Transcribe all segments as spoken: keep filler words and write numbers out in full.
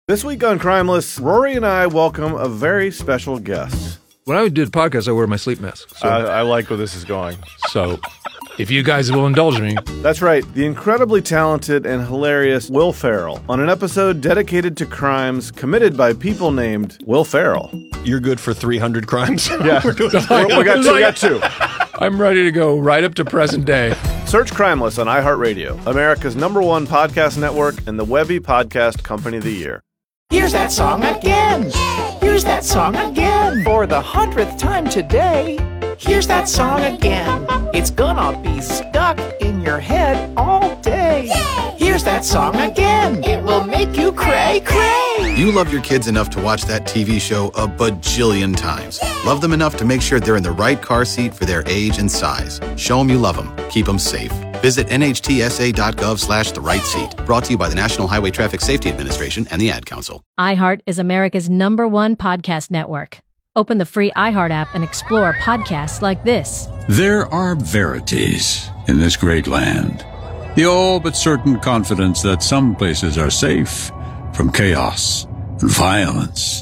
This week on Crimeless, Rory and I welcome a very special guest. When I did podcasts, I wear my sleep mask. So, I, I like where this is going. So, if you guys will indulge me. That's right, the incredibly talented and hilarious Will Ferrell on an episode dedicated to crimes committed by people named Will Ferrell. You're good for three hundred crimes? Yeah, we got two. We got two. I'm ready to go right up to present day. Search Crimeless on iHeartRadio, America's number one podcast network and the Webby Podcast Company of the Year. Here's that song again. Here's that song again. For the hundredth time today. Here's that song again. It's gonna be stuck in your head all day. Here's that song again. It will make you cray cray. You love your kids enough to watch that T V show a bajillion times. Love them enough to make sure they're in the right car seat for their age and size. Show them you love them. Keep them safe. Visit N H T S A dot gov slash the right seat. Brought to you by the National Highway Traffic Safety Administration and the Ad Council. iHeart is America's number one podcast network. Open the free iHeart app and explore podcasts like this. There are verities in this great land. The all but certain confidence that some places are safe from chaos and violence.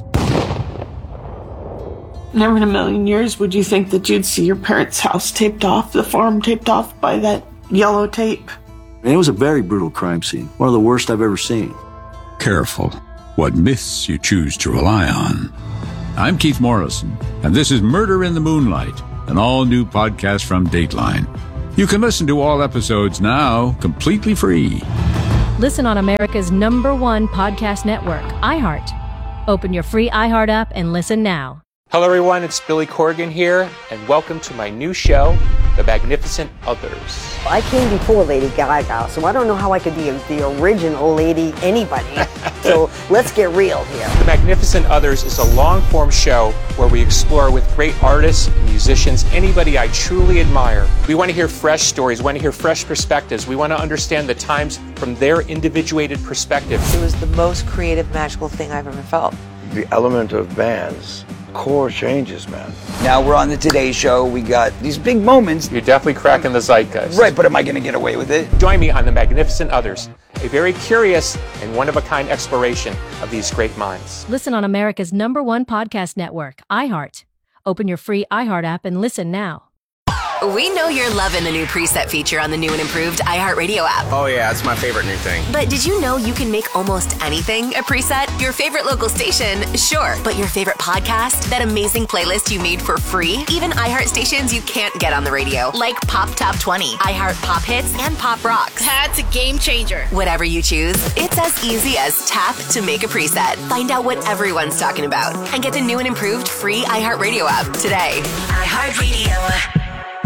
Never in a million years would you think that you'd see your parents' house taped off, the farm taped off by that yellow tape. And it was a very brutal crime scene. One of the worst I've ever seen. Careful what myths you choose to rely on. I'm Keith Morrison, and this is Murder in the Moonlight, an all-new podcast from Dateline. You can listen to all episodes now completely free. Listen on America's number one podcast network, iHeart. Open your free iHeart app and listen now. Hello everyone, it's Billy Corgan here, and welcome to my new show, The Magnificent Others. I came before Lady Gaga, so I don't know how I could be the original Lady anybody. So let's get real here. The Magnificent Others is a long-form show where we explore with great artists, musicians, anybody I truly admire. We want to hear fresh stories, we want to hear fresh perspectives. We want to understand the times from their individuated perspective. It was the most creative, magical thing I've ever felt. The element of bands. Core changes, man. Now we're on the Today Show. We got these big moments. You're definitely cracking the zeitgeist. Right, but am I going to get away with it? Join me on The Magnificent Others, a very curious and one-of-a-kind exploration of these great minds. Listen on America's number one podcast network, iHeart. Open your free iHeart app and listen now. We know you're loving the new preset feature on the new and improved iHeartRadio app. Oh yeah, it's my favorite new thing. But did you know you can make almost anything a preset? Your favorite local station? Sure. But your favorite podcast? That amazing playlist you made for free? Even iHeart stations you can't get on the radio, like Pop Top twenty, iHeart Pop Hits, and Pop Rocks. That's a game changer. Whatever you choose, it's as easy as tap to make a preset. Find out what everyone's talking about and get the new and improved free iHeartRadio app today. iHeartRadio.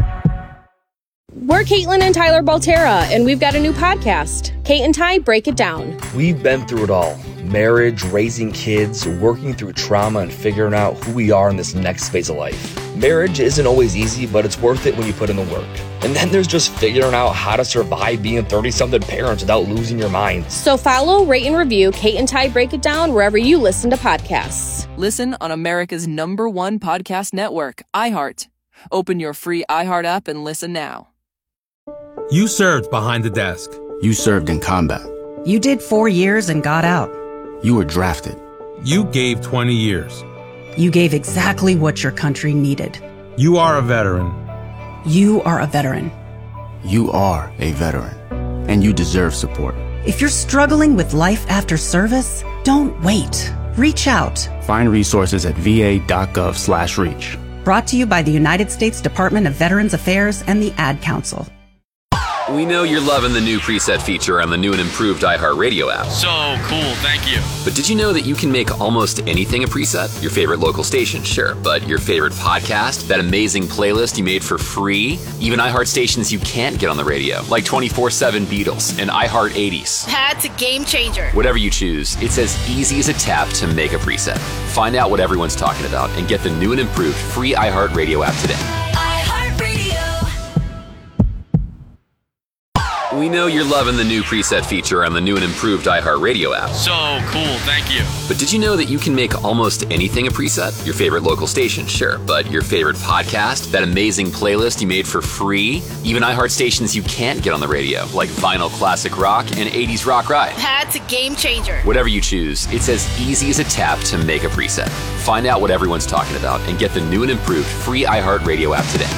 We're Caitlin and Tyler Baltera, and we've got a new podcast, Kate and Ty Break It Down. We've been through it all. Marriage, raising kids, working through trauma, and figuring out who we are in this next phase of life. Marriage isn't always easy, but it's worth it when you put in the work. And then there's just figuring out how to survive being thirty-something parents without losing your mind. So follow, rate, and review Kate and Ty Break It Down wherever you listen to podcasts. Listen on America's number one podcast network, iHeart. Open your free iHeart app and listen now. You served behind the desk. You served in combat. You did four years and got out. You were drafted. You gave twenty years. You gave exactly what your country needed. You are a veteran. You are a veteran. You are a veteran. And you deserve support. If you're struggling with life after service, don't wait. Reach out. Find resources at va.gov slash reach. Brought to you by the United States Department of Veterans Affairs and the Ad Council. We know you're loving the new preset feature on the new and improved iHeartRadio app. So cool, thank you. But did you know that you can make almost anything a preset? Your favorite local station, sure, but your favorite podcast, that amazing playlist you made for free, even iHeart stations you can't get on the radio, like twenty-four seven Beatles and iHeart eighties. That's a game changer. Whatever you choose, it's as easy as a tap to make a preset. Find out what everyone's talking about and get the new and improved free iHeartRadio app today. iHeartRadio. We know you're loving the new preset feature on the new and improved iHeartRadio app. So cool, thank you. But did you know that you can make almost anything a preset? Your favorite local station, sure, but your favorite podcast, that amazing playlist you made for free, even iHeart stations you can't get on the radio, like Vinyl Classic Rock and eighties Rock Ride. That's a game changer. Whatever you choose, it's as easy as a tap to make a preset. Find out what everyone's talking about and get the new and improved free iHeartRadio app today.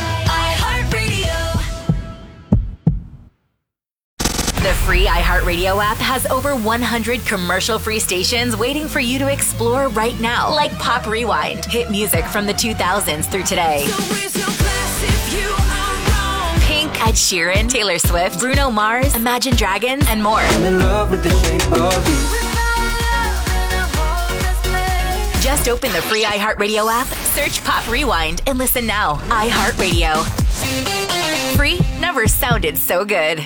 The free iHeartRadio app has over one hundred commercial-free stations waiting for you to explore right now, like Pop Rewind, hit music from the two thousands through today. Pink, Ed Sheeran, Taylor Swift, Bruno Mars, Imagine Dragons, and more. I'm in love with the shape of you. Just open the free iHeartRadio app, search Pop Rewind, and listen now. iHeartRadio. Free never sounded so good.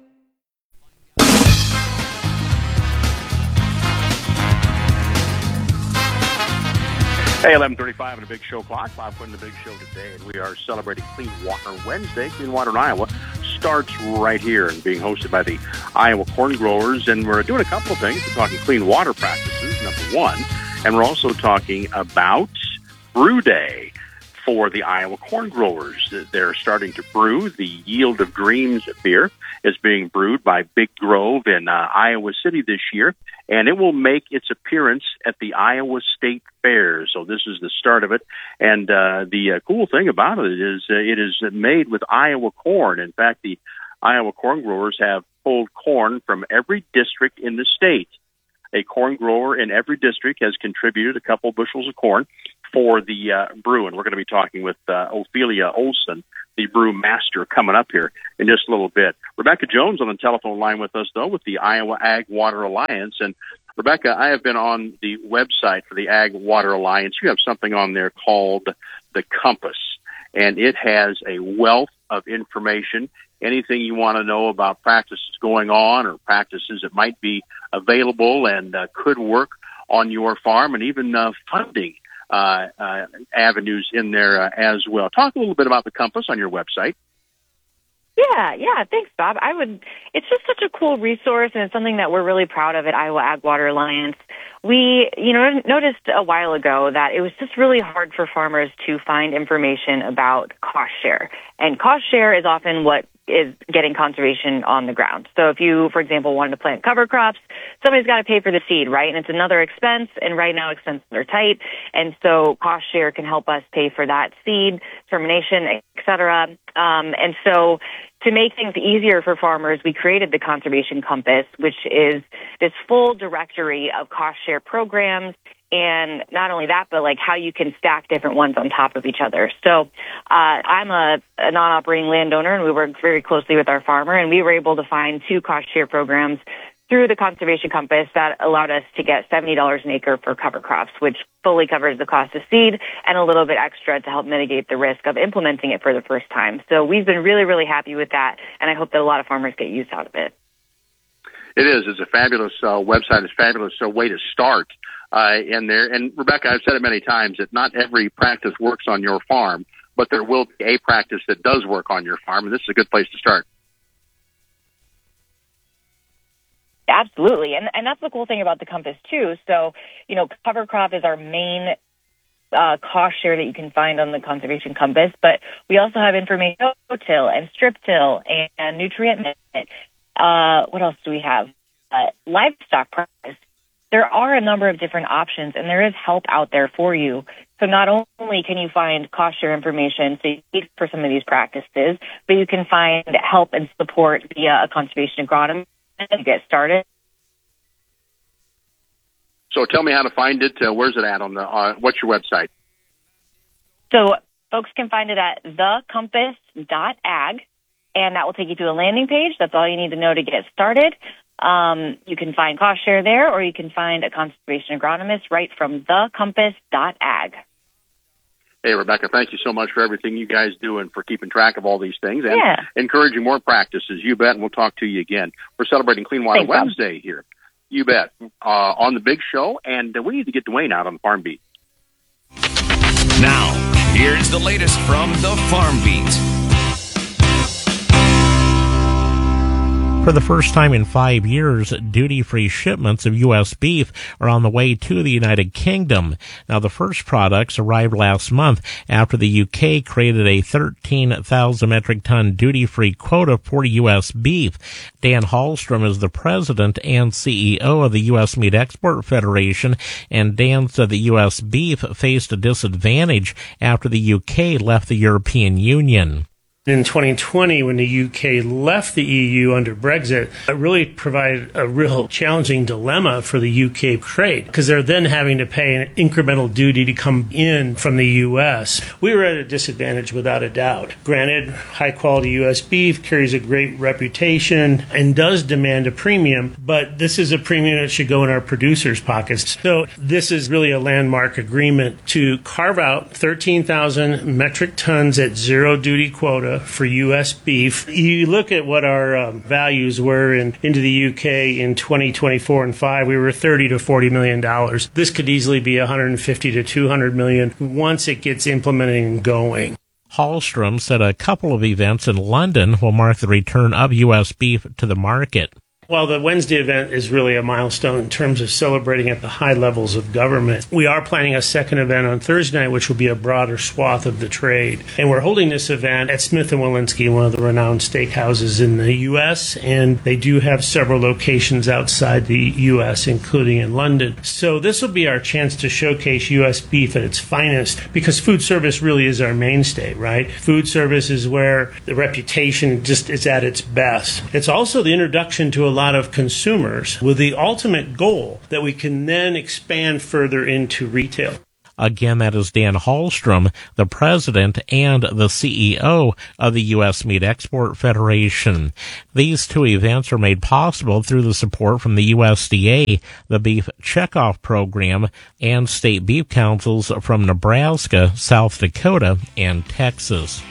Hey, eleven thirty-five on the Big Show clock. Bob Quinn, the Big Show today, and we are celebrating Clean Water Wednesday. Clean Water in Iowa starts right here and being hosted by the Iowa Corn Growers, and we're doing a couple of things. We're talking clean water practices, number one, and we're also talking about Brew Day for the Iowa Corn Growers. They're starting to brew. The Yield of Dreams beer is being brewed by Big Grove in uh, Iowa City this year, and it will make its appearance at the Iowa State Fair. So this is the start of it. And uh, the uh, cool thing about it is uh, it is made with Iowa corn. In fact, the Iowa Corn Growers have pulled corn from every district in the state. A corn grower in every district has contributed a couple bushels of corn for the uh, brew, and we're going to be talking with uh, Ophelia Olson, the brew master, coming up here in just a little bit. Rebecca Jones on the telephone line with us, though, with the Iowa Ag Water Alliance. And Rebecca, I have been on the website for the Ag Water Alliance. You have something on there called the Compass, and it has a wealth of information. Anything you want to know about practices going on or practices that might be available and uh, could work on your farm, and even uh, funding uh, uh, avenues in there uh, as well. Talk a little bit about the Compass on your website. Yeah, yeah, thanks, Bob. I would. It's just such a cool resource, and it's something that we're really proud of at Iowa Ag Water Alliance. We, you know, noticed a while ago that it was just really hard for farmers to find information about cost share, and cost share is often what is getting conservation on the ground. So if you, for example, wanted to plant cover crops, somebody's got to pay for the seed, right? And it's another expense, and right now expenses are tight, and so cost share can help us pay for that seed, termination, et cetera. Um, and so to make things easier for farmers, we created the Conservation Compass, which is this full directory of cost share programs. And not only that, but like how you can stack different ones on top of each other. So uh, I'm a, a non-operating landowner, and we work very closely with our farmer, and we were able to find two cost share programs through the Conservation Compass that allowed us to get seventy dollars an acre for cover crops, which fully covers the cost of seed and a little bit extra to help mitigate the risk of implementing it for the first time. So we've been really, really happy with that, and I hope that a lot of farmers get use out of it. It is. It's a fabulous uh, website. It's a fabulous uh, way to start uh, in there. And, Rebecca, I've said it many times that not every practice works on your farm, but there will be a practice that does work on your farm, and this is a good place to start. Absolutely. And and that's the cool thing about the Compass, too. So, you know, cover crop is our main uh, cost share that you can find on the Conservation Compass, but we also have information on no-till and strip-till and, and nutrient management. Uh, what else do we have? Uh, livestock prices. There are a number of different options, and there is help out there for you. So not only can you find cost share information so you need for some of these practices, but you can find help and support via a conservation agronomist to get started. So tell me how to find it. Uh, where's it at on the? Uh, what's your website? So folks can find it at the compass dot ag, and that will take you to a landing page. That's all you need to know to get started. Um, you can find cost share there, or you can find a conservation agronomist right from the compass dot ag. Hey, Rebecca, thank you so much for everything you guys do and for keeping track of all these things and yeah. encouraging more practices. You bet, and we'll talk to you again. We're celebrating Clean Water Thanks, Wednesday Bob. here. You bet. Uh, on the Big Show, and uh, we need to get Dwayne out on the Farm Beat. Now, here's the latest from the Farm Beat. For the first time in five years, duty-free shipments of U S beef are on the way to the United Kingdom. Now, the first products arrived last month after the U K created a thirteen thousand metric ton duty-free quota for U S beef. Dan Hallstrom is the president and C E O of the U S Meat Export Federation, and Dan said the U S beef faced a disadvantage after the U K left the European Union. In twenty twenty, when the U K left the E U under Brexit, it really provided a real challenging dilemma for the U K trade, because they're then having to pay an incremental duty to come in from the U S. We were at a disadvantage without a doubt. Granted, high-quality U S beef carries a great reputation and does demand a premium, but this is a premium that should go in our producers' pockets. So this is really a landmark agreement to carve out thirteen thousand metric tons at zero duty quota for U S beef. You look at what our um, values were in, into the U K in twenty twenty-four and five, we were thirty to forty million dollars. This could easily be one hundred fifty to two hundred million once it gets implemented and going. Hallstrom said a couple of events in London will mark the return of U S beef to the market. While the Wednesday event is really a milestone in terms of celebrating at the high levels of government, we are planning a second event on Thursday night, which will be a broader swath of the trade. And we're holding this event at Smith and Wollensky, one of the renowned steakhouses in the U S, and they do have several locations outside the U S, including in London. So this will be our chance to showcase U S beef at its finest, because food service really is our mainstay, right? Food service is where the reputation just is at its best. It's also the introduction to a lot of consumers with the ultimate goal that we can then expand further into retail. Again, that is Dan Hallstrom, the president and the C E O of the U S Meat Export Federation. These two events are made possible through the support from the U S D A, the Beef Checkoff Program, and state beef councils from Nebraska, South Dakota, and Texas.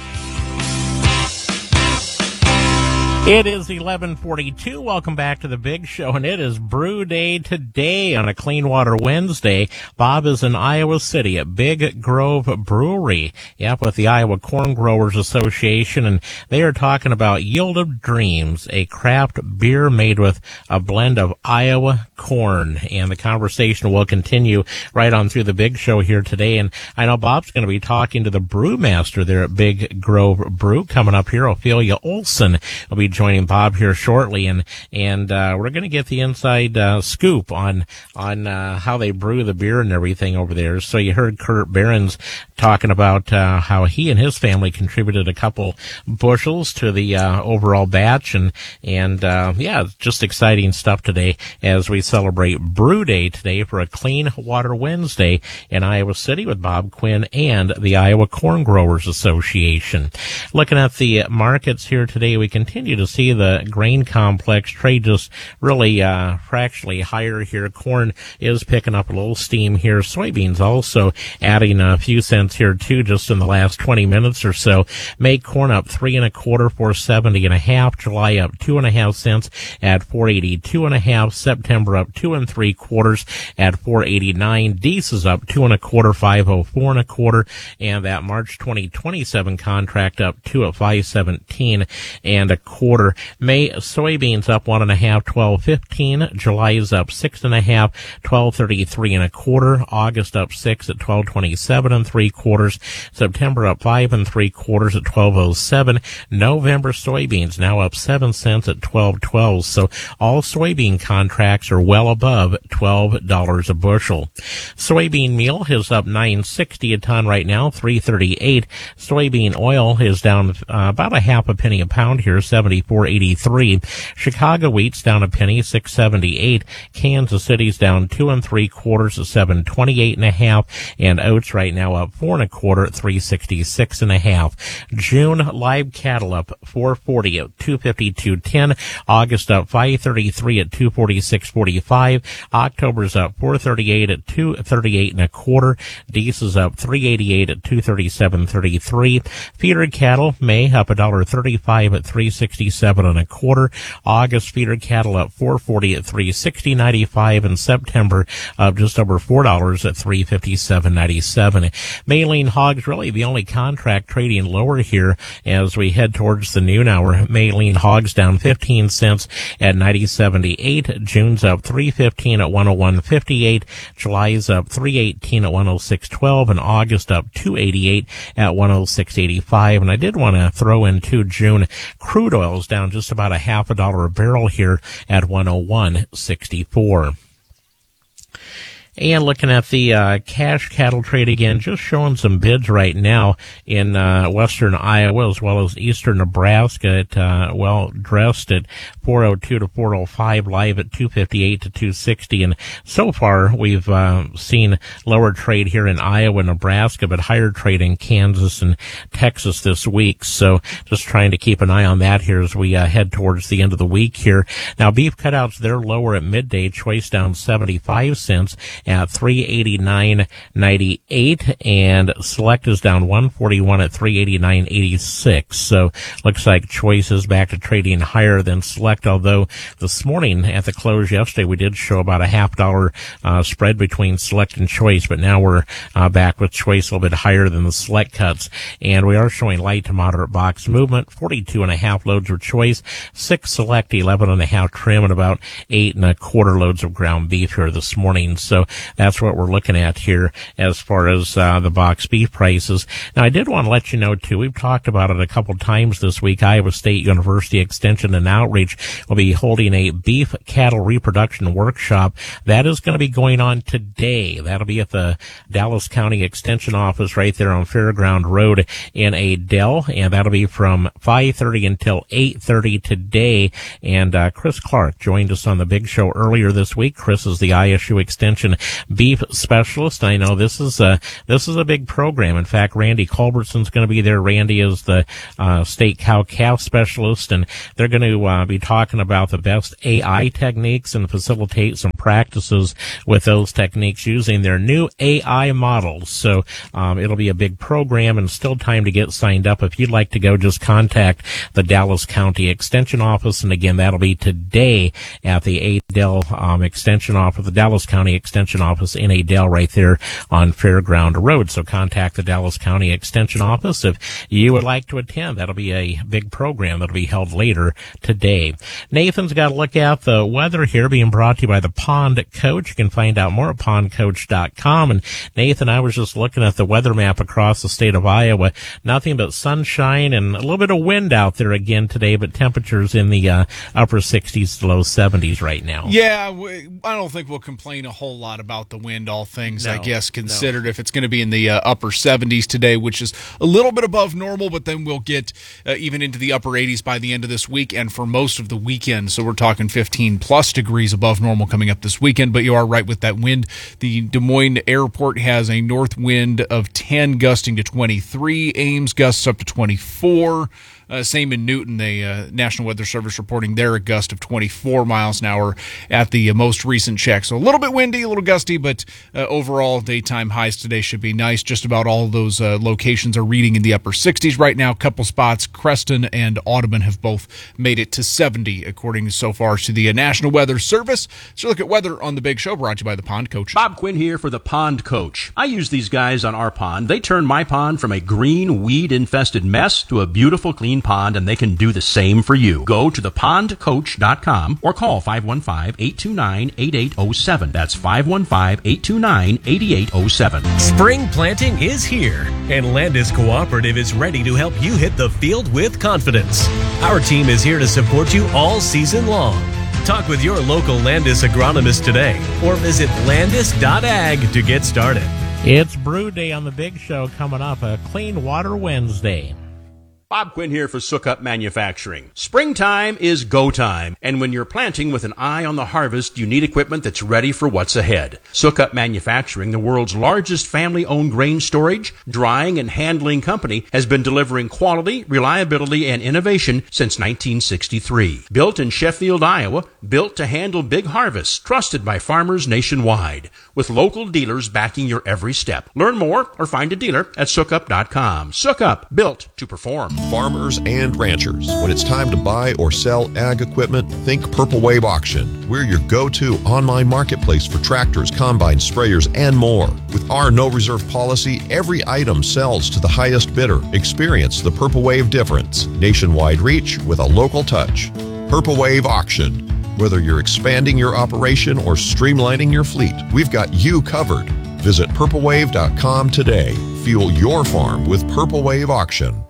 It is eleven forty-two. Welcome back to the Big Show, and it is Brew Day today on a Clean Water Wednesday. Bob is in Iowa City at Big Grove Brewery, yep, with the Iowa Corn Growers Association, and they are talking about Yield of Dreams, a craft beer made with a blend of Iowa corn, and the conversation will continue right on through the Big Show here today. And I know Bob's going to be talking to the brewmaster there at Big Grove Brew coming up here. Ophelia Olson will be joining Bob here shortly, and and uh, we're going to get the inside uh, scoop on on uh, how they brew the beer and everything over there. So you heard Kurt Behrens talking about uh, how he and his family contributed a couple bushels to the uh, overall batch, and and uh, yeah, just exciting stuff today as we celebrate Brew Day today for a Clean Water Wednesday in Iowa City with Bob Quinn and the Iowa Corn Growers Association. Looking at the markets here today, we continue to see the grain complex trade just really uh, fractionally higher here. Corn is picking up a little steam here. Soybeans also adding a few cents here too, just in the last twenty minutes or so. May corn up three and a quarter, four seventy and a half. July up two and a half cents at four eighty-two and a half. September up two and three quarters at four eighty-nine. Deese is up two and a quarter, five oh four and a quarter, and that March twenty twenty-seven contract up two at five seventeen and a quarter. May soybeans up one and a half, twelve fifteen. July is up six and a half, twelve thirty-three and a quarter. August up six at twelve twenty-seven and three quarters. September up five and three quarters at twelve oh seven. November soybeans now up seven cents at twelve twelve. So all soybean contracts are well above twelve dollars a bushel. Soybean meal is up nine sixty a ton right now, three thirty-eight. Soybean oil is down uh, about a half a penny a pound here, seventy-four eighty-three. Chicago wheat's down a penny, six seventy-eight. Kansas City's down two and three quarters at seven twenty-eight and a half, and oats right now up four and a quarter at three sixty-six and a half. June live cattle up four forty at two fifty-two ten. August up five thirty-three at two forty-six forty-five. October's up four thirty-eight at two thirty-eight and a quarter. Deese is up three eighty-eight at two thirty-seven thirty-three. Feeder cattle May up a dollar thirty-five at three sixty fifty-seven and a quarter. August feeder cattle up four forty at three sixty ninety-five, and September up just over four dollars at three fifty-seven ninety-seven. Maline hogs really the only contract trading lower here as we head towards the noon hour. Maline hogs down fifteen cents at ninety seventy-eight. June's up three fifteen at one oh one fifty-eight. July's up three eighteen at one oh six twelve, and August up two eighty-eight at one oh six eighty-five. And I did want to throw in two June crude oils down just about a half a dollar a barrel here at one oh one sixty-four. And looking at the uh, cash cattle trade again, just showing some bids right now in uh, western Iowa as well as eastern Nebraska. At, uh, well, dressed at four oh two to four oh five, live at two fifty-eight to two sixty. And so far, we've uh, seen lower trade here in Iowa, Nebraska, but higher trade in Kansas and Texas this week. So just trying to keep an eye on that here as we uh, head towards the end of the week here. Now, beef cutouts, they're lower at midday. Choice down seventy-five cents at three eighty-nine ninety-eight, and Select is down one forty-one at three eighty-nine eighty-six. So looks like Choice is back to trading higher than Select, although this morning at the close yesterday we did show about a half dollar uh, spread between Select and Choice, but now we're uh, back with Choice a little bit higher than the Select cuts. And we are showing light to moderate box movement, forty-two and a half loads of Choice, six Select, eleven and a half trim, and about eight and a quarter loads of ground beef here this morning. So that's what we're looking at here as far as uh, the box beef prices. Now, I did want to let you know, too, we've talked about it a couple times this week. Iowa State University Extension and Outreach will be holding a beef cattle reproduction workshop. That is going to be going on today. That'll be at the Dallas County Extension Office right there on Fairground Road in Adel, and that'll be from five thirty until eight thirty today. And uh, Chris Clark joined us on the Big Show earlier this week. Chris is the I S U Extension beef specialist. I know this is a this is a big program. In fact, Randy Culbertson's going to be there. Randy is the uh, state cow calf specialist, and they're going to uh, be talking about the best A I techniques and facilitate some practices with those techniques using their new A I models. So um, it'll be a big program, and still time to get signed up. If you'd like to go, just contact the Dallas County Extension Office, and again, that'll be today at the Adel um, Extension Office, the Dallas County Extension Office in Adel right there on Fairground Road. So contact the Dallas County Extension Office if you would like to attend. That'll be a big program that'll be held later today. Nathan's got a look at the weather here, being brought to you by the Pond Coach. You can find out more at pond coach dot com. And Nathan, I was just looking at the weather map across the state of Iowa. Nothing but sunshine and a little bit of wind out there again today, but temperatures in the uh, upper sixties to low seventies right now. Yeah, I don't think we'll complain a whole lot about the wind, all things, no, I guess, considered. No. If it's going to be in the uh, upper seventies today, which is a little bit above normal, but then we'll get uh, even into the upper eighties by the end of this week and for most of the weekend. So we're talking fifteen plus degrees above normal coming up this weekend, but you are right with that wind. The Des Moines Airport has a north wind of ten gusting to twenty-three. Ames gusts up to twenty-four. Uh, same in Newton, the uh, National Weather Service reporting there a gust of twenty-four miles an hour at the uh, most recent check. So a little bit windy, a little gusty, but uh, overall daytime highs today should be nice. Just about all of those uh, locations are reading in the upper sixties right now. A couple spots, Creston and Audubon, have both made it to seventy, according so far to the uh, National Weather Service. So look at weather on the Big Show, brought to you by the Pond Coach. Bob Quinn here for the Pond Coach. I use these guys on our pond. They turn my pond from a green, weed-infested mess to a beautiful, clean pond, and they can do the same for you. Go to the pond coach dot com or call five one five, eight two nine, eight eight zero seven. That's five one five, eight two nine, eight eight zero seven. Spring planting is here, and Landis Cooperative is ready to help you hit the field with confidence. Our team is here to support you all season long. Talk with your local Landis agronomist today or visit landis dot ag to get started. It's Brew Day on the Big Show coming up, a Clean Water Wednesday. Bob Quinn here for Sukup Manufacturing. Springtime is go time, and when you're planting with an eye on the harvest, you need equipment that's ready for what's ahead. Sukup Manufacturing, the world's largest family-owned grain storage, drying, and handling company, has been delivering quality, reliability, and innovation since nineteen sixty-three. Built in Sheffield, Iowa, built to handle big harvests, trusted by farmers nationwide, with local dealers backing your every step. Learn more or find a dealer at sukup dot com. Sukup, built to perform. farmers, and ranchers. When it's time to buy or sell ag equipment, think Purple Wave Auction. We're your go-to online marketplace for tractors, combines, sprayers, and more. With our no reserve policy, every item sells to the highest bidder. Experience the Purple Wave difference. Nationwide reach with a local touch. Purple Wave Auction. Whether you're expanding your operation or streamlining your fleet, we've got you covered. Visit purple wave dot com today. Fuel your farm with Purple Wave Auction.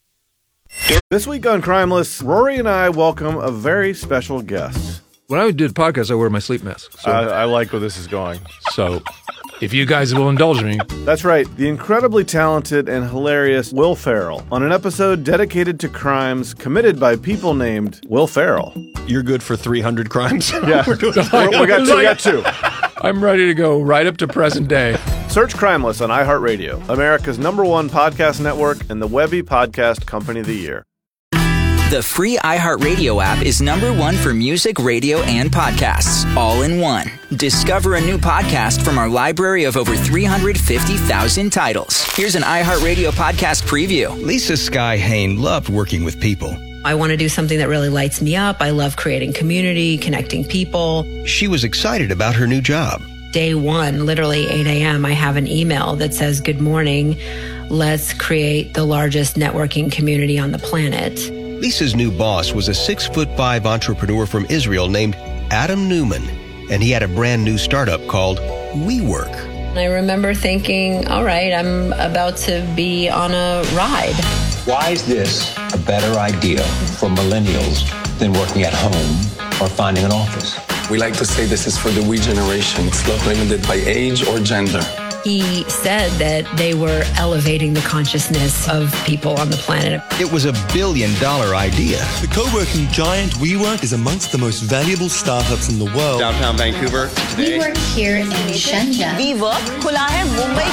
This week on Crimeless, Rory and I welcome a very special guest. When I did podcasts, I wear my sleep mask. So. I, I like where this is going. So, if you guys will indulge me. That's right, the incredibly talented and hilarious Will Ferrell on an episode dedicated to crimes committed by people named Will Ferrell. You're good for three hundred crimes? Yeah, We're doing we got two. We got two. I'm ready to go right up to present day. Search Crimeless on iHeartRadio, America's number one podcast network and the Webby Podcast Company of the Year. The free iHeartRadio app is number one for music, radio, and podcasts, all in one. Discover a new podcast from our library of over three hundred fifty thousand titles. Here's an iHeartRadio podcast preview. Lisa Sky Hain loved working with people. I want to do something that really lights me up. I love creating community, connecting people. She was excited about her new job. Day one, literally eight a.m., I have an email that says, "Good morning. Let's create the largest networking community on the planet." Lisa's new boss was a six foot five entrepreneur from Israel named Adam Newman, and he had a brand new startup called WeWork. I remember thinking, all right, I'm about to be on a ride. Why is this a better idea for millennials than working at home or finding an office? We like to say this is for the we generation. It's not limited by age or gender. He said that they were elevating the consciousness of people on the planet. It was a billion dollar idea. The co-working giant WeWork is amongst the most valuable startups in the world. Downtown Vancouver today. We work here in Shenzhen. WeWork खुला है मुंबई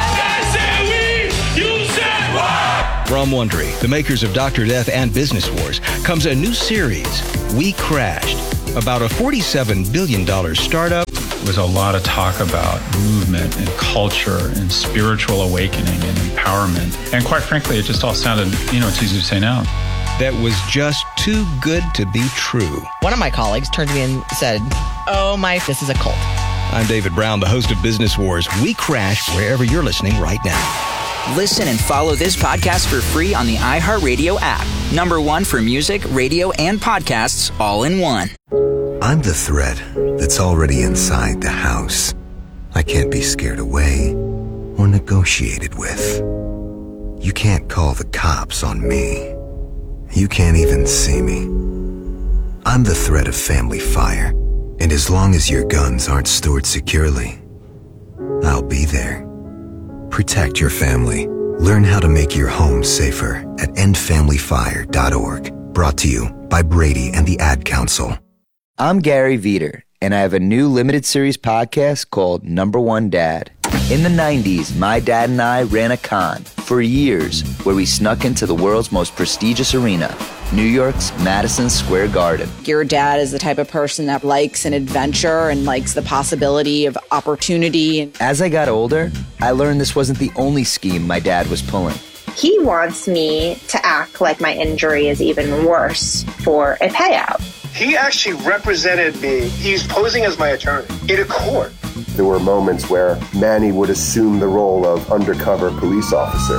के. From Wondery, the makers of Doctor Death and Business Wars, comes a new series, We Crashed, about a forty-seven billion dollars startup. Was a lot of talk about movement and culture and spiritual awakening and empowerment. And quite frankly, it just all sounded, you know, it's easy to say now. That was just too good to be true. One of my colleagues turned to me and said, "Oh my, this is a cult." I'm David Brown, the host of Business Wars. We Crash wherever you're listening right now. Listen and follow this podcast for free on the iHeartRadio app. Number one for music, radio, and podcasts, all in one. I'm the threat that's already inside the house. I can't be scared away or negotiated with. You can't call the cops on me. You can't even see me. I'm the threat of family fire, and as long as your guns aren't stored securely, I'll be there. Protect your family. Learn how to make your home safer at end family fire dot org. Brought to you by Brady and the Ad Council. I'm Gary Veter, and I have a new limited series podcast called Number One Dad. In the nineties, my dad and I ran a con for years where we snuck into the world's most prestigious arena, New York's Madison Square Garden. Your dad is the type of person that likes an adventure and likes the possibility of opportunity. As I got older, I learned this wasn't the only scheme my dad was pulling. He wants me to act like my injury is even worse for a payout. He actually represented me. He's posing as my attorney in a court. There were moments where Manny would assume the role of undercover police officer.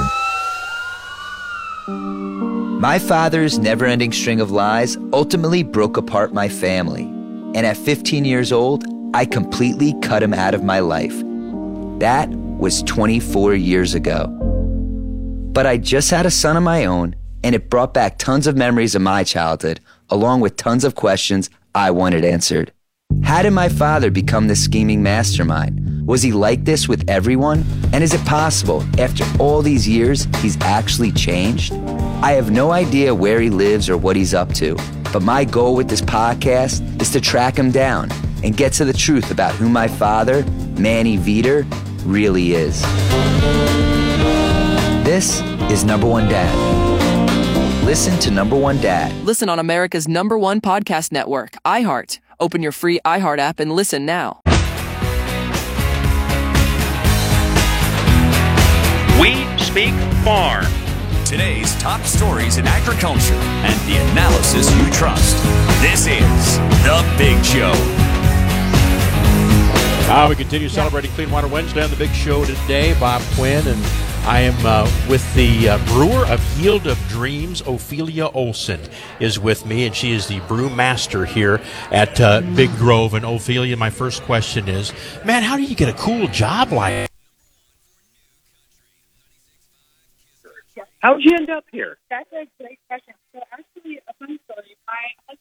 My father's never-ending string of lies ultimately broke apart my family. And at fifteen years old, I completely cut him out of my life. That was twenty-four years ago. But I just had a son of my own, and it brought back tons of memories of my childhood, along with tons of questions I wanted answered. How did my father become this scheming mastermind? Was he like this with everyone? And is it possible, after all these years, he's actually changed? I have no idea where he lives or what he's up to, but my goal with this podcast is to track him down and get to the truth about who my father, Manny Veter, really is. This is Number One Dad. Listen to Number One Dad. Listen on America's number one podcast network, iHeart. Open your free iHeart app and listen now. We Speak Farm. Today's top stories in agriculture and the analysis you trust. This is The Big Show. Uh, we continue celebrating Clean Water Wednesday on The Big Show today. Bob Quinn, and I am uh, with the uh, brewer of Yield of Dreams, Ophelia Olson, is with me, and she is the brew master here at uh, Big Grove. And Ophelia, my first question is, man, how do you get a cool job like that? How'd you end up here? That's a great question. So actually, a funny story. My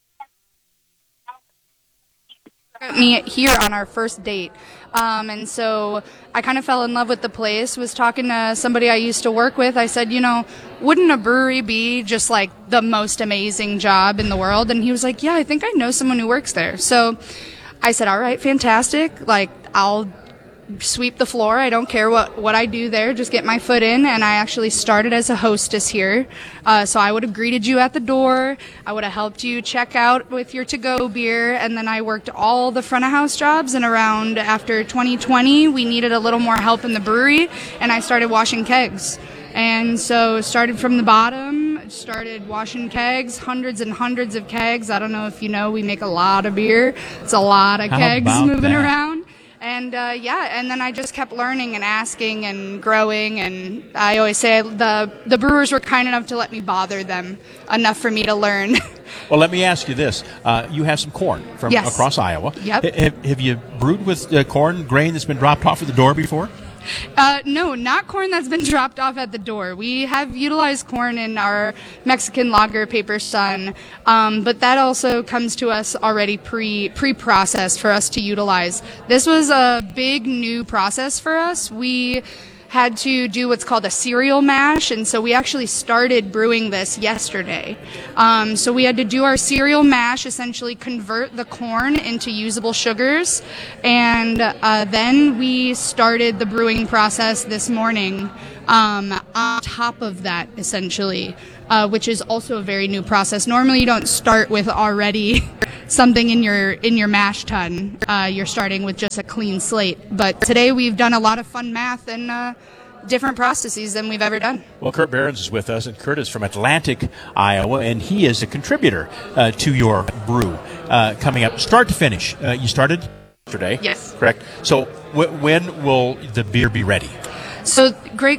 husband me here on our first date, um, and so I kind of fell in love with the place. Was talking to somebody I used to work with. I said, you know, wouldn't a brewery be just like the most amazing job in the world? And he was like, yeah, I think I know someone who works there. So I said, all right, fantastic. Like, I'll sweep the floor. I don't care what, what I do there. Just get my foot in. And I actually started as a hostess here. Uh, so I would have greeted you at the door. I would have helped you check out with your to-go beer. And then I worked all the front of house jobs. And around after twenty twenty, we needed a little more help in the brewery. And I started washing kegs. And so started from the bottom, started washing kegs, hundreds and hundreds of kegs. I don't know if you know, we make a lot of beer. It's a lot of How kegs about moving that? around. And, uh, yeah, and then I just kept learning and asking and growing, and I always say the the brewers were kind enough to let me bother them enough for me to learn. Well, let me ask you this. Uh, you have some corn from Yes. across Iowa. Yep. H- have, have you brewed with uh, corn grain that's been dropped off at the door before? Uh, no, not corn that's been dropped off at the door. We have utilized corn in our Mexican lager Paper Sun, um, but that also comes to us already pre, pre-processed for us to utilize. This was a big new process for us. We had to do what's called a cereal mash, and so we actually started brewing this yesterday. Um, so we had to do our cereal mash, essentially convert the corn into usable sugars, and uh, then we started the brewing process this morning um, on top of that, essentially, uh, which is also a very new process. Normally you don't start with already something in your in your mash tun. Uh, you're starting with just a clean slate. But today we've done a lot of fun math and uh, different processes than we've ever done. Well, Kurt Behrens is with us, and Kurt is from Atlantic, Iowa, and he is a contributor uh, to your brew uh, coming up start to finish. Uh, you started yesterday? Yes. Correct. So w- when will the beer be ready? So great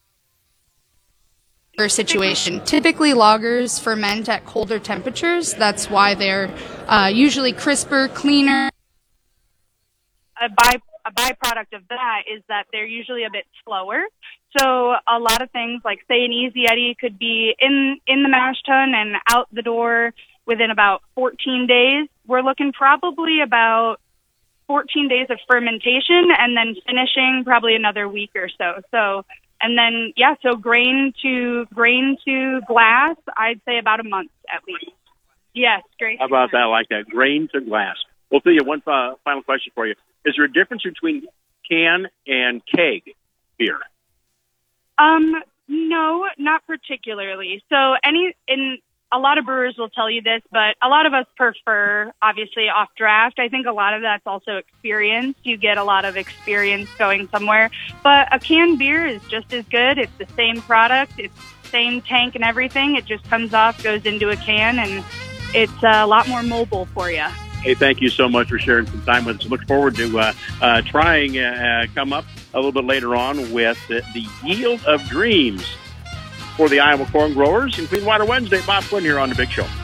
situation. Typically lagers ferment at colder temperatures. That's why they're uh, usually crisper, cleaner. A, by, a byproduct of that is that they're usually a bit slower. So a lot of things like, say, an Easy Eddy could be in, in the mash tun and out the door within about fourteen days. We're looking probably about fourteen days of fermentation and then finishing probably another week or so. So, and then, yeah, so grain to grain to glass, I'd say about a month at least. Yes, great. How about that? I like that. Grain to glass. Well, Thea, one uh, final question for you. Is there a difference between can and keg beer? Um, no, not particularly. So any, in a lot of brewers will tell you this, but a lot of us prefer, obviously, off draft. I think a lot of that's also experience. You get a lot of experience going somewhere. But a canned beer is just as good. It's the same product. It's the same tank and everything. It just comes off, goes into a can, and it's a lot more mobile for you. Hey, thank you so much for sharing some time with us. Look forward to uh, uh, trying uh, come up a little bit later on with the, the Yield of Dreams for the Iowa corn growers and Clean Water Wednesday. Bob Quinn here on The Big Show.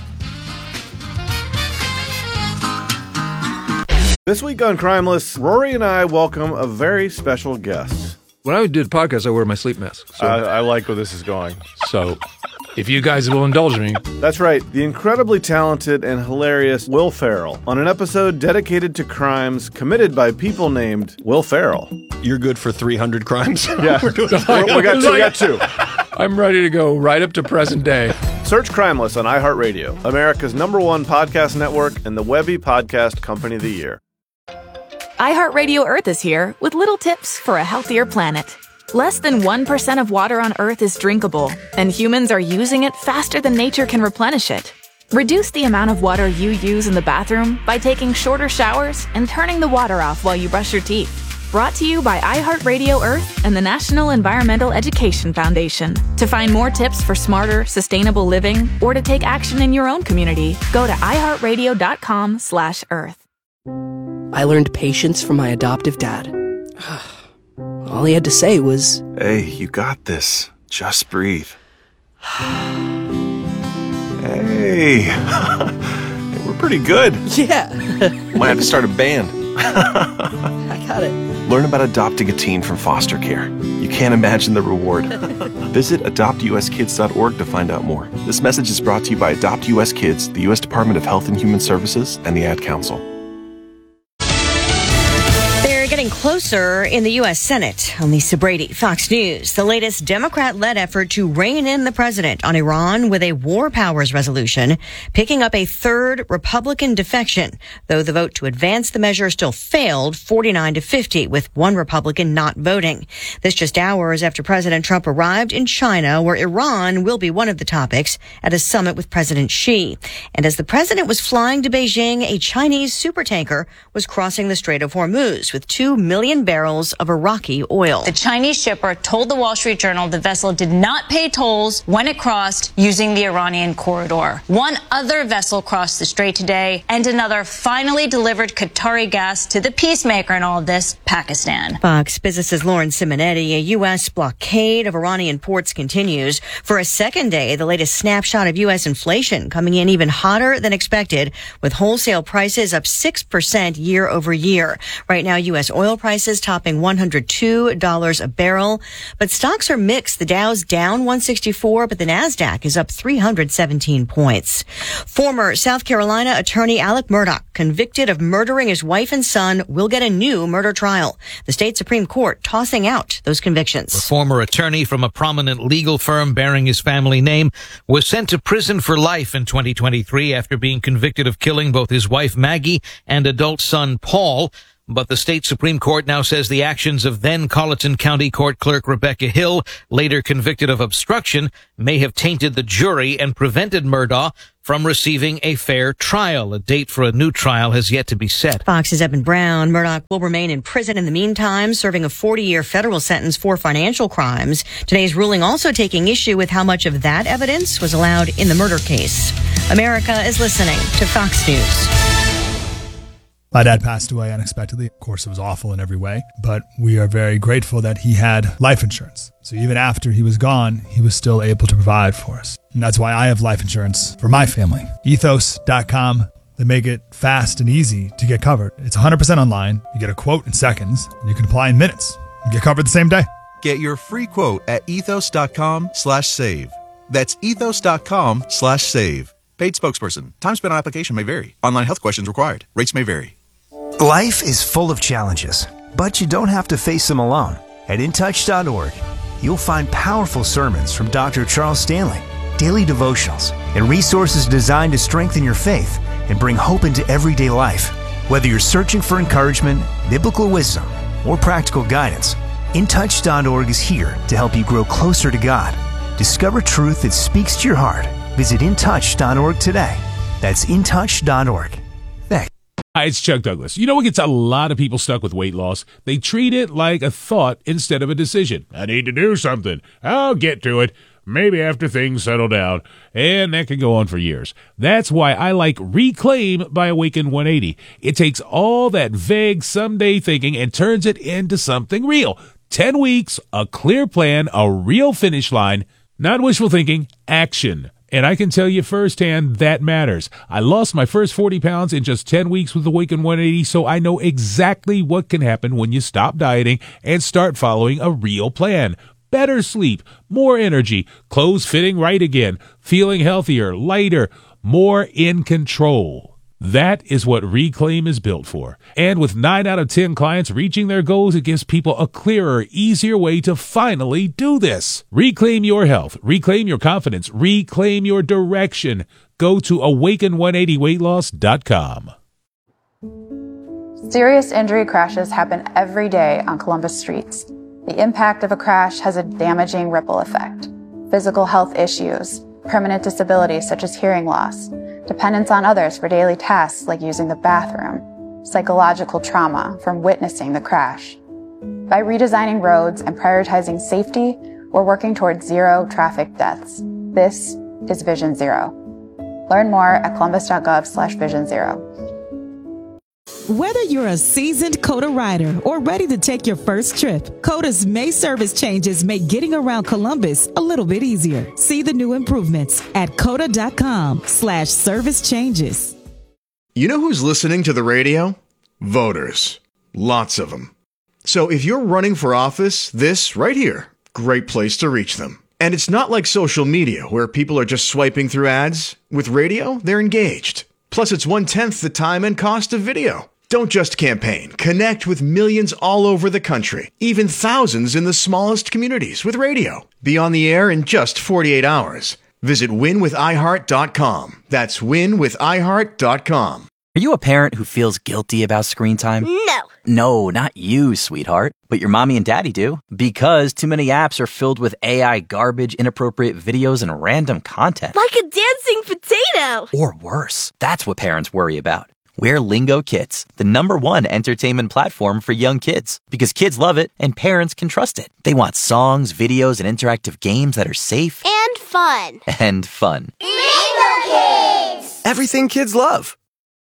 This week on Crimeless, Rory and I welcome a very special guest. When I did podcasts, I wear my sleep mask. So, I, I like where this is going. so if you guys will indulge me. That's right, the incredibly talented and hilarious Will Ferrell on an episode dedicated to crimes committed by people named Will Ferrell. You're good for three hundred crimes? Yeah, We're doing we got two. We got two. I'm ready to go right up to present day. Search Crimeless on iHeartRadio, America's number one podcast network and the Webby Podcast Company of the Year. iHeartRadio Earth is here with little tips for a healthier planet. Less than one percent of water on Earth is drinkable, and humans are using it faster than nature can replenish it. Reduce the amount of water you use in the bathroom by taking shorter showers and turning the water off while you brush your teeth. brought to you by iHeartRadio Earth and the National Environmental Education Foundation. To find more tips for smarter, sustainable living, or to take action in your own community, go to iHeartRadio.com slash Earth. I learned patience from my adoptive dad. All he had to say was, "Hey, you got this. Just breathe." Hey, we're pretty good. Yeah. Might have to start a band. I got it. Learn about adopting a teen from foster care. You can't imagine the reward. Visit adopt u s kids dot org to find out more. This message is brought to you by Adopt U S Kids, the U S Department of Health and Human Services, and the Ad Council. Getting closer in the U S Senate. On Lisa Brady, Fox News. The latest Democrat-led effort to rein in the president on Iran with a war powers resolution, picking up a third Republican defection, though the vote to advance the measure still failed forty-nine to fifty, with one Republican not voting. This just hours after President Trump arrived in China, where Iran will be one of the topics at a summit with President Xi. And as the president was flying to Beijing, a Chinese supertanker was crossing the Strait of Hormuz with two million barrels of Iraqi oil. The Chinese shipper told the Wall Street Journal the vessel did not pay tolls when it crossed using the Iranian corridor. One other vessel crossed the strait today, and another finally delivered Qatari gas to the peacemaker in all of this, Pakistan. Fox Business's Lauren Simonetti. A U S blockade of Iranian ports continues. For a second day, the latest snapshot of U S inflation coming in even hotter than expected, with wholesale prices up six percent year over year. Right now, U S oil prices topping one hundred two dollars a barrel. But stocks are mixed. The Dow's down one sixty-four, but the NASDAQ is up three hundred seventeen points. Former South Carolina attorney Alec Murdaugh, convicted of murdering his wife and son, will get a new murder trial. The state Supreme Court tossing out those convictions. The former attorney from a prominent legal firm bearing his family name was sent to prison for life in twenty twenty-three after being convicted of killing both his wife Maggie and adult son Paul. But the state Supreme Court now says the actions of then Colleton County Court Clerk Rebecca Hill, later convicted of obstruction, may have tainted the jury and prevented Murdaugh from receiving a fair trial. A date for a new trial has yet to be set. Fox's Evan Brown. Murdaugh will remain in prison in the meantime, serving a forty-year federal sentence for financial crimes. Today's ruling also taking issue with how much of that evidence was allowed in the murder case. America is listening to Fox News. My dad passed away unexpectedly. Of course, it was awful in every way, but we are very grateful that he had life insurance. So even after he was gone, he was still able to provide for us. And that's why I have life insurance for my family. ethos dot com. They make it fast and easy to get covered. It's one hundred percent online. You get a quote in seconds, and you can apply in minutes and get covered the same day. Get your free quote at ethos dot com slash save. That's ethos dot com slash save. Paid spokesperson. Time spent on application may vary. Online health questions required. Rates may vary. Life is full of challenges, but you don't have to face them alone. At in touch dot org, you'll find powerful sermons from Doctor Charles Stanley, daily devotionals, and resources designed to strengthen your faith and bring hope into everyday life. Whether you're searching for encouragement, biblical wisdom, or practical guidance, in touch dot org is here to help you grow closer to God. Discover truth that speaks to your heart. Visit in touch dot org today. That's in touch dot org. Thanks. Hi, it's Chuck Douglas. You know what gets a lot of people stuck with weight loss? They treat it like a thought instead of a decision. I need to do something. I'll get to it. Maybe after things settle down. And that can go on for years. That's why I like Reclaim by Awaken one eighty. It takes all that vague someday thinking and turns it into something real. Ten weeks, a clear plan, a real finish line. Not wishful thinking, action. And I can tell you firsthand that matters. I lost my first forty pounds in just ten weeks with Awaken one eighty, so I know exactly what can happen when you stop dieting and start following a real plan. Better sleep, more energy, clothes fitting right again, feeling healthier, lighter, more in control. That is what Reclaim is built for. And with nine out of ten clients reaching their goals, it gives people a clearer, easier way to finally do this. Reclaim your health. Reclaim your confidence. Reclaim your direction. Go to awaken one eighty weight loss dot com. Serious injury crashes happen every day on Columbus streets. The impact of a crash has a damaging ripple effect. Physical health issues, permanent disabilities such as hearing loss, dependence on others for daily tasks like using the bathroom, psychological trauma from witnessing the crash. By redesigning roads and prioritizing safety, we're working towards zero traffic deaths. This is Vision Zero. Learn more at columbus.gov slash vision zero. Whether you're a seasoned Coda rider or ready to take your first trip, Coda's May service changes make getting around Columbus a little bit easier. See the new improvements at coda.com slash service changes. You know who's listening to the radio? Voters. Lots of them. So if you're running for office, this right here, great place to reach them. And it's not like social media where people are just swiping through ads. With radio, they're engaged. Plus, it's one-tenth the time and cost of video. Don't just campaign. Connect with millions all over the country, even thousands in the smallest communities with radio. Be on the air in just forty-eight hours. Visit win with i heart dot com. That's win with i heart dot com. Are you a parent who feels guilty about screen time? No. No, not you, sweetheart. But your mommy and daddy do. Because too many apps are filled with A I garbage, inappropriate videos, and random content. Like a dancing potato. Or worse. That's what parents worry about. We're Lingo Kids, the number one entertainment platform for young kids. Because kids love it and parents can trust it. They want songs, videos, and interactive games that are safe. And fun. And fun. Lingo Kids! Everything kids love.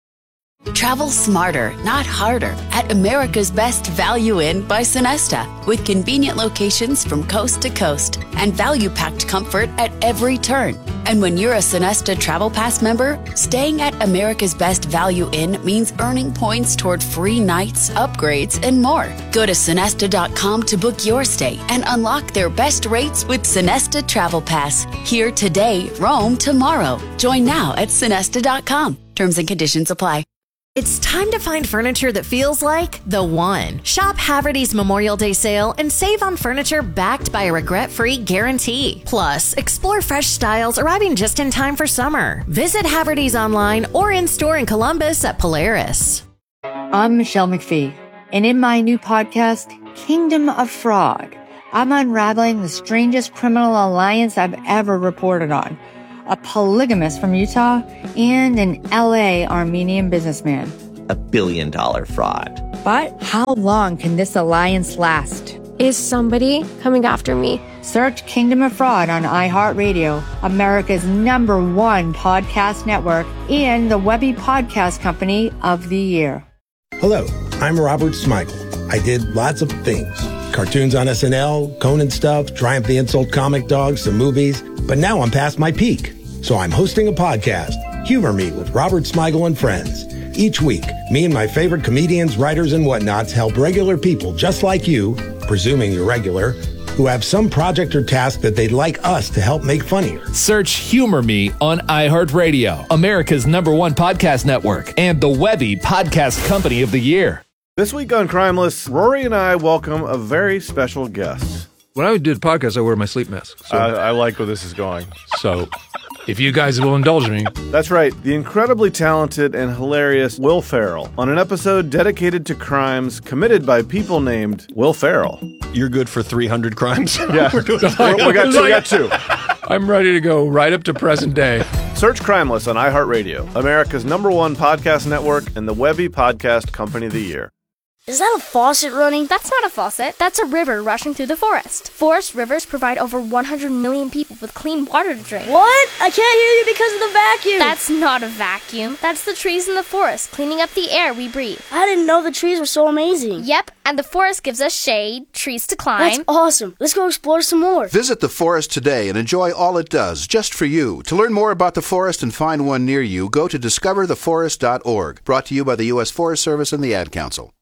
Travel smarter, not harder, at America's Best Value Inn by Sonesta, with convenient locations from coast to coast and value-packed comfort at every turn. And when you're a Sonesta Travel Pass member, staying at America's Best Value Inn means earning points toward free nights, upgrades, and more. Go to sonesta dot com to book your stay and unlock their best rates with Sonesta Travel Pass. Here today, roam tomorrow. Join now at sonesta dot com. Terms and conditions apply. It's time to find furniture that feels like the one. Shop Haverty's Memorial Day sale and save on furniture backed by a regret-free guarantee. Plus, explore fresh styles arriving just in time for summer. Visit Haverty's online or in-store in Columbus at Polaris. I'm Michelle McPhee, and in my new podcast, Kingdom of Fraud, I'm unraveling the strangest criminal alliance I've ever reported on. A polygamist from Utah, and an L A Armenian businessman. A billion dollar fraud. But how long can this alliance last? Is somebody coming after me? Search Kingdom of Fraud on iHeartRadio, America's number one podcast network, and the Webby Podcast Company of the Year. Hello, I'm Robert Smigel. I did lots of things. Cartoons on S N L, Conan stuff, Triumph the Insult comic dogs, some movies. But now I'm past my peak. So I'm hosting a podcast, Humor Me with Robert Smigel and Friends. Each week, me and my favorite comedians, writers, and whatnots help regular people just like you, presuming you're regular, who have some project or task that they'd like us to help make funnier. Search Humor Me on iHeartRadio, America's number one podcast network, and the Webby Podcast Company of the Year. This week on Crimeless, Rory and I welcome a very special guest. When I did podcasts, I wear my sleep mask. So. I, I like where this is going. So, if you guys will indulge me. That's right. The incredibly talented and hilarious Will Ferrell on an episode dedicated to crimes committed by people named Will Ferrell. You're good for three hundred crimes? Yeah. We're doing We're, we, got two, we got two. I'm ready to go right up to present day. Search Crimeless on iHeartRadio, America's number one podcast network, and the Webby Podcast Company of the Year. Is that a faucet running? That's not a faucet. That's a river rushing through the forest. Forest rivers provide over one hundred million people with clean water to drink. What? I can't hear you because of the vacuum. That's not a vacuum. That's the trees in the forest cleaning up the air we breathe. I didn't know the trees were so amazing. Yep, and the forest gives us shade, trees to climb. That's awesome. Let's go explore some more. Visit the forest today and enjoy all it does, just for you. To learn more about the forest and find one near you, go to discover the forest dot org. Brought to you by the U S Forest Service and the Ad Council.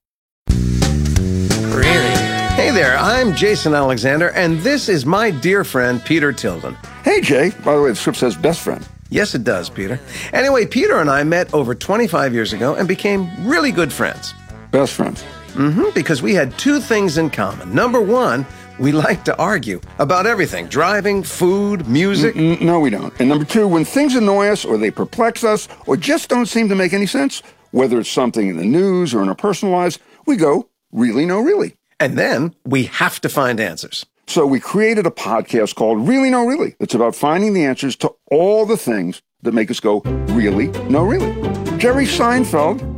Hey there, I'm Jason Alexander, and this is my dear friend, Peter Tilden. Hey, Jay. By the way, the script says best friend. Yes, it does, Peter. Anyway, Peter and I met over twenty-five years ago and became really good friends. Best friends? Mm-hmm, because we had two things in common. Number one, we like to argue about everything. Driving, food, music. Mm-mm, no, we don't. And number two, when things annoy us or they perplex us or just don't seem to make any sense, whether it's something in the news or in our personal lives, we go, really, no, really. And then we have to find answers. So we created a podcast called Really No Really. It's about finding the answers to all the things that make us go, really, no, really. Jerry Seinfeld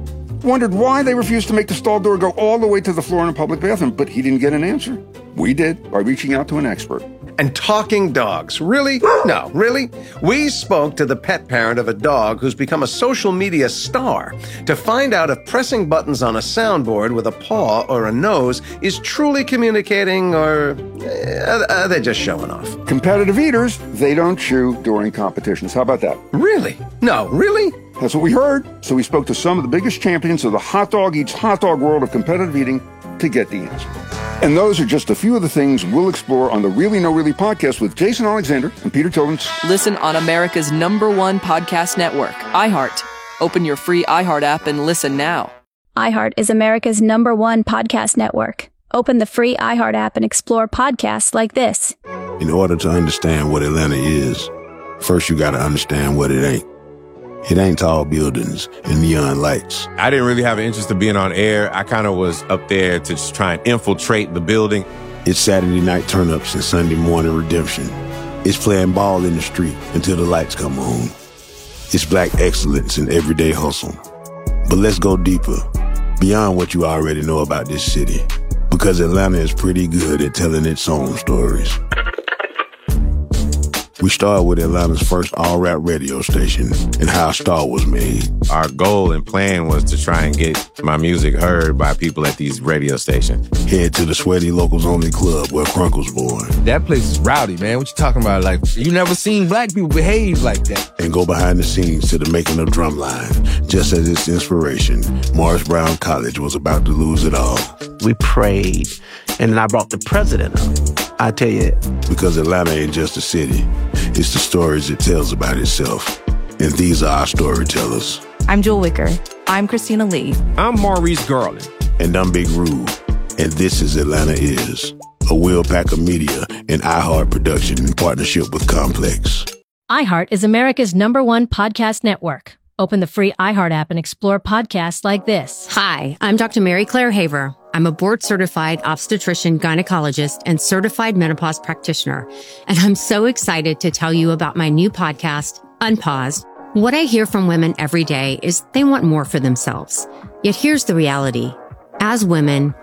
wondered why they refused to make the stall door go all the way to the floor in a public bathroom, but he didn't get an answer. We did by reaching out to an expert. And talking dogs. Really? No, really? We spoke to the pet parent of a dog who's become a social media star to find out if pressing buttons on a soundboard with a paw or a nose is truly communicating, or uh, are they just showing off? Competitive eaters, they don't chew during competitions. How about that? Really? No, really? That's what we heard. So we spoke to some of the biggest champions of the hot dog eats hot dog world of competitive eating to get the answer. And those are just a few of the things we'll explore on the Really No Really podcast with Jason Alexander and Peter Tillins. Listen on America's number one podcast network, iHeart. Open your free iHeart app and listen now. iHeart is America's number one podcast network. Open the free iHeart app and explore podcasts like this. In order to understand what Atlanta is, first you got to understand what it ain't. It ain't tall buildings and neon lights. I didn't really have an interest in being on air. I kind of was up there to just try and infiltrate the building. It's Saturday night turn-ups and Sunday morning redemption. It's playing ball in the street until the lights come on. It's black excellence in everyday hustle. But let's go deeper, beyond what you already know about this city, because Atlanta is pretty good at telling its own stories. We started with Atlanta's first all-rap radio station and how a star was made. Our goal and plan was to try and get my music heard by people at these radio stations. Head to the Sweaty Locals Only Club where Crunk was born. That place is rowdy, man. What you talking about? Like, you never seen black people behave like that. And go behind the scenes to the making of Drumline. Just as its inspiration, Morris Brown College was about to lose it all. We prayed, and then I brought the president up. I tell you. Because Atlanta ain't just a city. It's the stories it tells about itself. And these are our storytellers. I'm Jewel Wicker. I'm Christina Lee. I'm Maurice Garland. And I'm Big Rube. And this is Atlanta Is, a Will Packer Media and iHeart production in partnership with Complex. iHeart is America's number one podcast network. Open the free iHeart app and explore podcasts like this. Hi, I'm Doctor Mary Claire Haver. I'm a board-certified obstetrician, gynecologist, and certified menopause practitioner. And I'm so excited to tell you about my new podcast, Unpaused. What I hear from women every day is they want more for themselves. Yet here's the reality. As women,